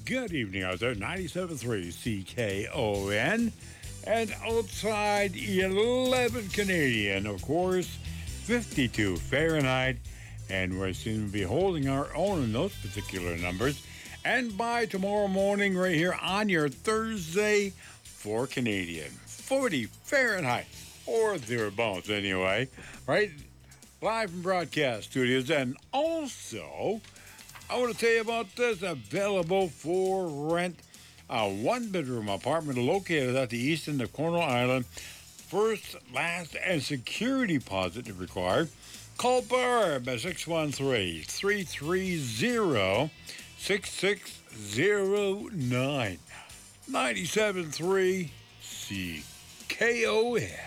Good evening out there, 97.3 CKON. And outside 11 Canadian, of course, 52 Fahrenheit. And we're soon to be holding our own in those particular numbers. And by tomorrow morning, right here on your Thursday, for Canadian, 40 Fahrenheit, or thereabouts anyway, right? Live from broadcast studios. And also, I want to tell you about this, available for rent. A one-bedroom apartment located at the east end of Cornwall Island. First, last, and security deposit required. Call Barb at 613-330-6609. 97.3 CKON.